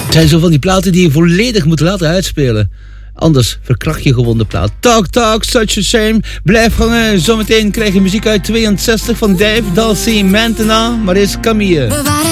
Het zijn zo van die platen die je volledig moet laten uitspelen. Anders verkracht je gewoon de plaat. Talk, talk, such a shame. Blijf hangen. Zometeen krijg je muziek uit 62 van Dave, Dalcy, Maintenant. Maar eerst Camille.